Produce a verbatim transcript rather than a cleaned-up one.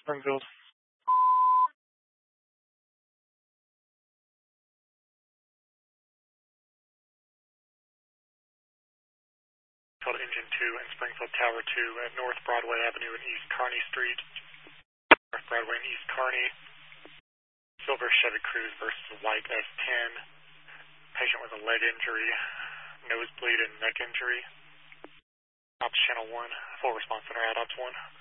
Springfield. Called Engine two and Springfield Tower two at North Broadway Avenue and East Kearny Street. North Broadway and East Kearny. Silver Chevy Cruze versus white S ten. Patient with a leg injury, nosebleed and neck injury. Ops Channel one, full response center at Ops one.